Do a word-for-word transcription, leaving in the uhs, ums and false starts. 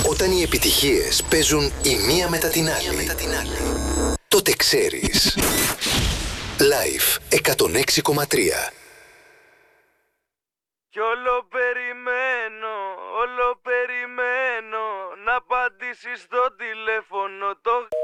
Όταν οι επιτυχίες παίζουν η μία μετά την άλλη, τότε ξέρεις. Live εκατόν έξι κόμμα τρία. Κι όλο περιμένω, όλο περιμένω να απαντήσεις στο τηλέφωνο το...